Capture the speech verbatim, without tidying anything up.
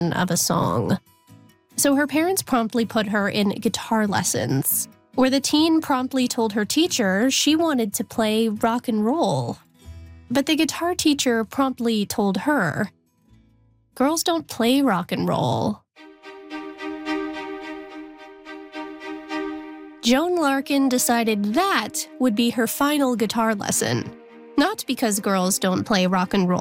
of a song. So her parents promptly put her in guitar lessons, where the teen promptly told her teacher she wanted to play rock and roll. But the guitar teacher promptly told her, "Girls don't play rock and roll." Joan Larkin decided that would be her final guitar lesson. Not because girls don't play rock and roll.